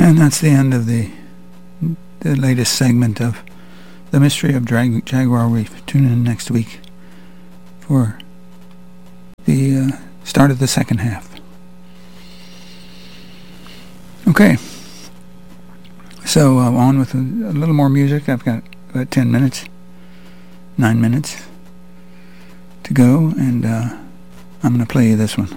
And that's the end of the latest segment of The Mystery of Jaguar Reef. Tune in next week for the start of the second half. Okay. So on with a little more music. I've got about 9 minutes to go, and I'm going to play you this one.